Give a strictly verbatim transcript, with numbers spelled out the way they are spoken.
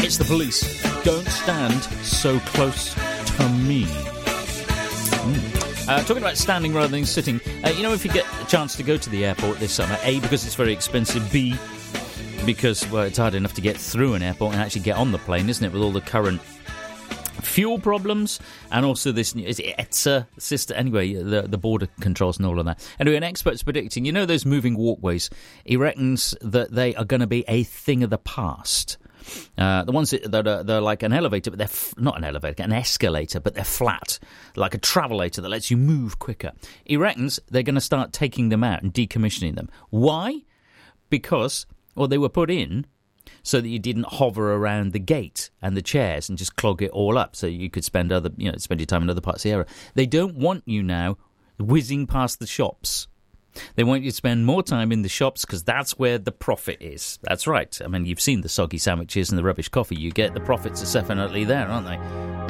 It's the police. Don't stand so close to me. Mm. Uh, talking about standing rather than sitting, uh, you know, if you get a chance to go to the airport this summer, A, because it's very expensive, B, because, well, it's hard enough to get through an airport and actually get on the plane, isn't it, with all the current fuel problems and also this new, is it E T S A system, anyway, the, the border controls and all of that. Anyway, an expert's predicting, you know those moving walkways, he reckons that they are going to be a thing of the past. Uh, the ones that, that are they're like an elevator, but they're f- not an elevator, an escalator, but they're flat, like a travelator that lets you move quicker. He reckons they're going to start taking them out and decommissioning them. Why? Because, well, they were put in so that you didn't hover around the gate and the chairs and just clog it all up, so you could spend other, you know, spend your time in other parts of the area. They don't want you now whizzing past the shops. They want you to spend more time in the shops because that's where the profit is. That's right. I mean, you've seen the soggy sandwiches and the rubbish coffee you get. The profits are definitely there, aren't they?